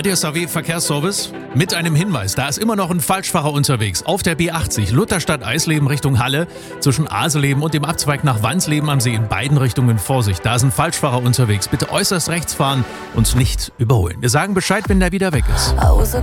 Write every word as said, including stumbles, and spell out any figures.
A D S A W Verkehrsservice mit einem Hinweis. Da ist immer noch ein Falschfahrer unterwegs. Auf der B achtzig Lutherstadt-Eisleben Richtung Halle zwischen Aseleben und dem Abzweig nach Wandsleben am See in beiden Richtungen Vorsicht. Da ist ein Falschfahrer unterwegs. Bitte äußerst rechts fahren und nicht überholen. Wir sagen Bescheid, wenn der wieder weg ist.